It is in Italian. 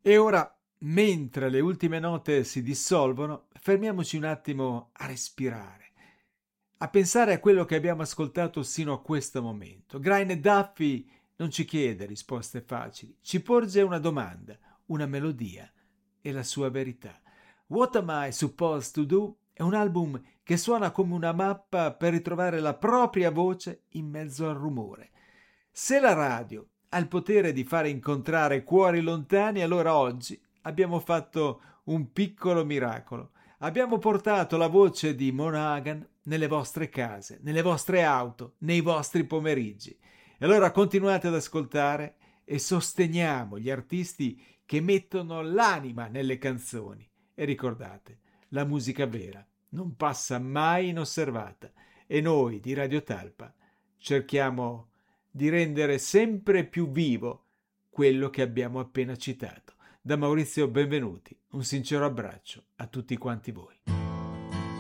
E ora, mentre le ultime note si dissolvono, fermiamoci un attimo a respirare, a pensare a quello che abbiamo ascoltato sino a questo momento. Grain Duffy non ci chiede risposte facili, ci porge una domanda, una melodia e la sua verità. What Am I Supposed to Do è un album che suona come una mappa per ritrovare la propria voce in mezzo al rumore. Se la radio ha il potere di fare incontrare cuori lontani, allora oggi abbiamo fatto un piccolo miracolo. Abbiamo portato la voce di Mona Hagan nelle vostre case, nelle vostre auto, nei vostri pomeriggi. E allora continuate ad ascoltare e sosteniamo gli artisti che mettono l'anima nelle canzoni. E ricordate, la musica vera non passa mai inosservata e noi di Radio Talpa cerchiamo di rendere sempre più vivo quello che abbiamo appena citato. Da Maurizio Benvenuti, un sincero abbraccio a tutti quanti voi.